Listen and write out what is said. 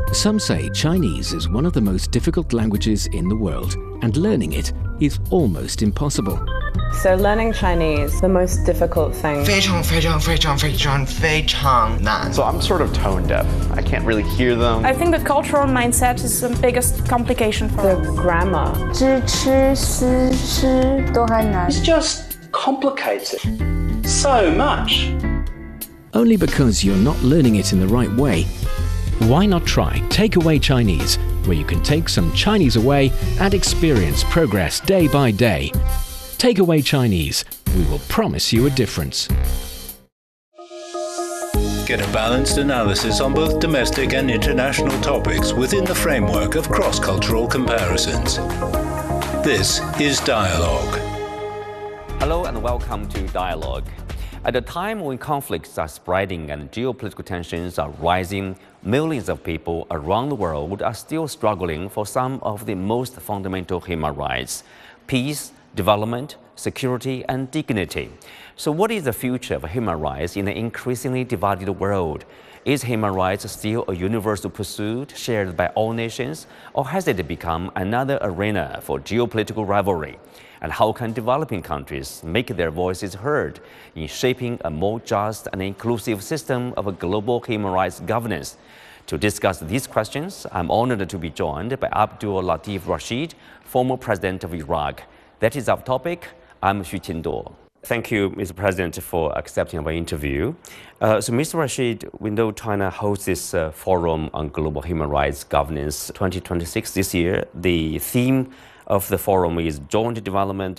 Some say Chinese is one of the most difficult languages in the world, and learning it is almost impossible. So learning Chinese, the most difficult thing. 非常难. So I'm sort of tone deaf. I can't really hear them. I think the cultural mindset is the biggest complication for The us. grammar. 知吃思吃都还难。 It's just complicated so much. Only because you're not learning it in the right way. Why not try Takeaway Chinese, where you can take some Chinese away and experience progress day by day. Takeaway Chinese, we will promise you a difference. Get a balanced analysis on both domestic and international topics within the framework of cross-cultural comparisons. This is Dialogue. Hello and welcome to Dialogue. At a time when conflicts are spreading and geopolitical tensions are rising, millions of people around the world are still struggling for some of the most fundamental human rights: peace, development, security, and dignity. So what is the future of human rights in an increasingly divided world? Is human rights still a universal pursuit shared by all nations, or has it become another arena for geopolitical rivalry? And how can developing countries make their voices heard in shaping a more just and inclusive system of global human rights governance? To discuss these questions, I'm honored to be joined by Abdul Latif Rashid, former president of Iraq. That is our topic. I'm Xu Qinduo. Thank you, Mr. President, for accepting our interview. So, Mr. Rashid, we know China hosts this Forum on Global Human Rights Governance 2026 this year. The theme of the forum is joint development,